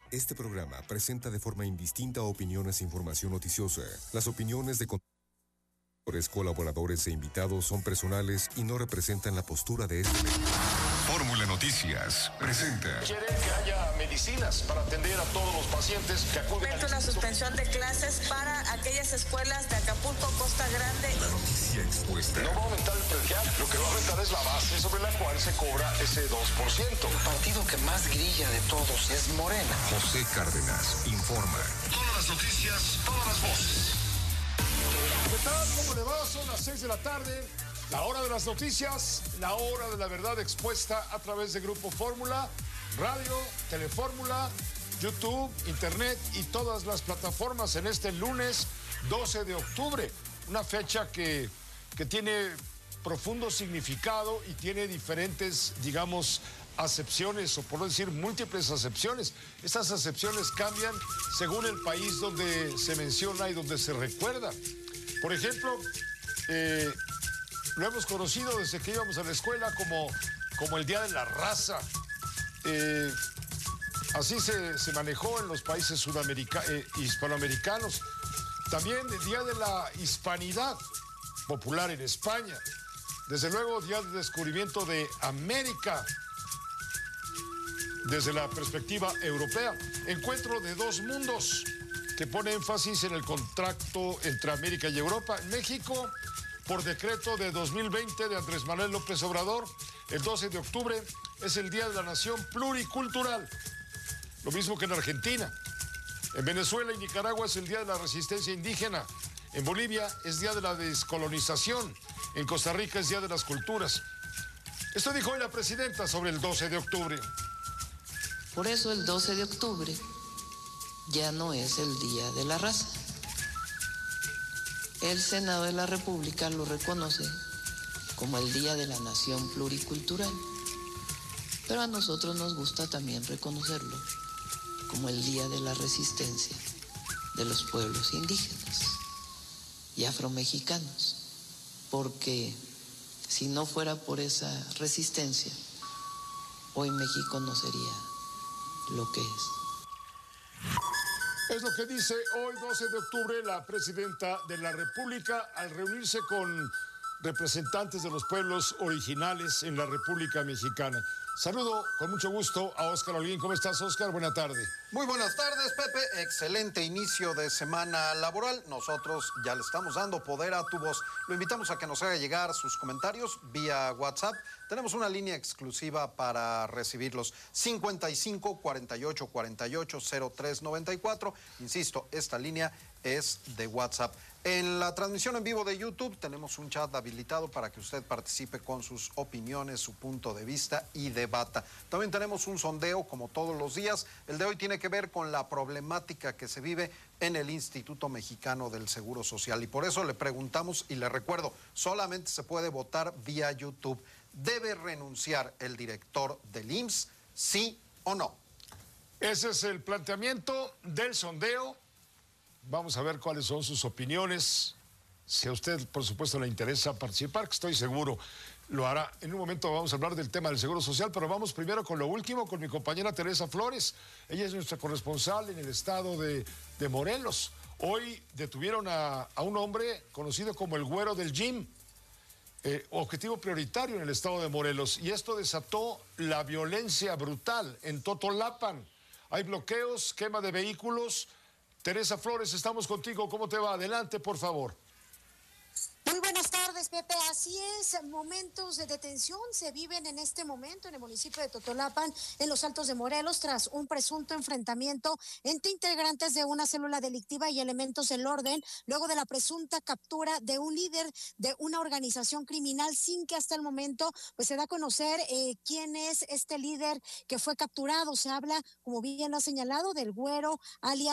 Este programa presenta de forma indistinta opiniones e información noticiosa. Las opiniones de colaboradores e invitados son personales y no representan la postura de este medio. Fórmula Noticias presenta. Quiere que haya medicinas para atender a todos los pacientes que acuden a una suspensión de clases para aquellas escuelas de Acapulco, Costa Grande. La noticia expuesta. No va a aumentar el predial, lo que va a aumentar es la base sobre la cual se cobra ese 2%. El partido que más grilla de todos es Morena. José Cárdenas informa. Todas las noticias, todas las voces. ¿Qué tal? ¿Cómo le va? Son las 6 de la tarde, la hora de las noticias, la hora de la verdad expuesta a través de Grupo Fórmula, radio, Telefórmula, YouTube, Internet y todas las plataformas en este lunes 12 de octubre. Una fecha que tiene profundo significado y tiene diferentes, digamos, acepciones, o por no decir múltiples acepciones. Estas acepciones cambian según el país donde se menciona y donde se recuerda. Por ejemplo, lo hemos conocido desde que íbamos a la escuela como el Día de la Raza. Así se manejó en los países hispanoamericanos. También el Día de la Hispanidad, popular en España. Desde luego, Día de Descubrimiento de América, desde la perspectiva europea. Encuentro de dos mundos, que pone énfasis en el contacto entre América y Europa. En México, por decreto de 2020 de Andrés Manuel López Obrador, el 12 de octubre es el Día de la Nación Pluricultural, lo mismo que en Argentina. En Venezuela y Nicaragua es el Día de la Resistencia Indígena. En Bolivia es Día de la Descolonización. En Costa Rica es Día de las Culturas. Esto dijo hoy la presidenta sobre el 12 de octubre. Por eso el 12 de octubre ya no es el Día de la Raza. El Senado de la República lo reconoce como el Día de la Nación Pluricultural, pero a nosotros nos gusta también reconocerlo como el Día de la Resistencia de los pueblos indígenas y afromexicanos, porque si no fuera por esa resistencia, hoy México no sería lo que es. Es lo que dice hoy, 12 de octubre, la presidenta de la República al reunirse con representantes de los pueblos originales en la República Mexicana. Saludo con mucho gusto a Óscar Holguín. ¿Cómo estás, Óscar? Buena tarde. Muy buenas tardes, Pepe. Excelente inicio de semana laboral. Nosotros ya le estamos dando poder a tu voz. Lo invitamos a que nos haga llegar sus comentarios vía WhatsApp. Tenemos una línea exclusiva para recibirlos. 55 48 48 03 94. Insisto, esta línea es de WhatsApp. En la transmisión en vivo de YouTube tenemos un chat habilitado para que usted participe con sus opiniones, su punto de vista y debata. También tenemos un sondeo como todos los días. El de hoy tiene que ver con la problemática que se vive en el Instituto Mexicano del Seguro Social. Y por eso le preguntamos y le recuerdo, solamente se puede votar vía YouTube. ¿Debe renunciar el director del IMSS, sí o no? Ese es el planteamiento del sondeo. Vamos a ver cuáles son sus opiniones. Si a usted, por supuesto, le interesa participar, que estoy seguro lo hará. En un momento vamos a hablar del tema del Seguro Social, pero vamos primero con lo último, con mi compañera Teresa Flores. Ella es nuestra corresponsal en el estado de Morelos. Hoy detuvieron a un hombre conocido como el Güero del Gym, objetivo prioritario en el estado de Morelos. Y esto desató la violencia brutal en Totolapan. Hay bloqueos, quema de vehículos. Teresa Flores, estamos contigo. ¿Cómo te va? Adelante, por favor. Muy buenas tardes, Pepe. Así es, momentos de detención se viven en este momento en el municipio de Totolapan, en los Altos de Morelos, tras un presunto enfrentamiento entre integrantes de una célula delictiva y elementos del orden, luego de la presunta captura de un líder de una organización criminal, sin que hasta el momento pues se da a conocer quién es este líder que fue capturado. Se habla, como bien lo ha señalado, del Güero, alias